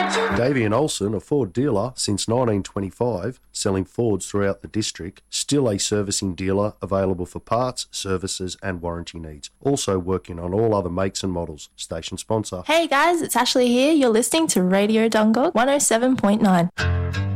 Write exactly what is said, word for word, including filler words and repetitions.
Davey and Olsen, a Ford dealer since nineteen twenty-five, selling Fords throughout the district, still a servicing dealer available for parts, services and warranty needs. Also working on all other makes and models. Station sponsor. Hey guys, it's Ashley here. You're listening to Radio Dungog one oh seven point nine.